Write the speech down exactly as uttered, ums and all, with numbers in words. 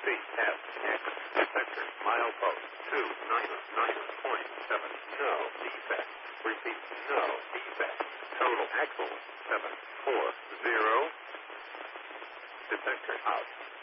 C F X. Detector. Milepost two nine nine point seven. No defect. Repeat. No defect. Total axle seven four zero. Detector out.